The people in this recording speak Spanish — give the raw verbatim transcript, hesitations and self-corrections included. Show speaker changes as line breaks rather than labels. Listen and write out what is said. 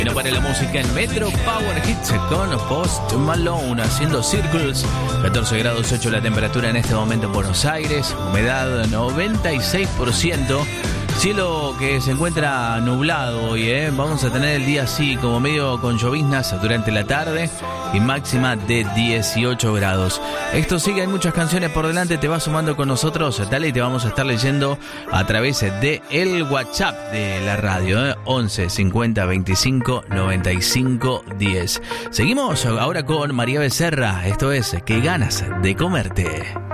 Y no para la música en Metro Power Hits con Post Malone haciendo Circles. catorce grados ocho la temperatura en este momento en Buenos Aires. Humedad noventa y seis por ciento. Cielo que se encuentra nublado hoy, ¿eh? Vamos a tener el día así como medio con lloviznas durante la tarde y máxima de dieciocho grados. Esto sigue, hay muchas canciones por delante, te vas sumando con nosotros, dale, y te vamos a estar leyendo a través de el WhatsApp de la radio, ¿eh? once cincuenta veinticinco noventa y cinco diez. Seguimos ahora con María Becerra, esto es Qué ganas de comerte.